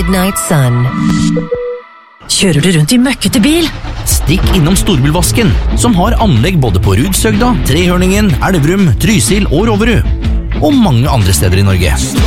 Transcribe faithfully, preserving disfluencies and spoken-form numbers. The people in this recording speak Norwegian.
Midnight Sun. Kjører du rundt i møkkete bil? Stikk innom Storbilvasken, som har anlegg både på Rudsøgda, Trehørningen, Elverum, Trysil og Roverud. Og mange andre steder i Norge.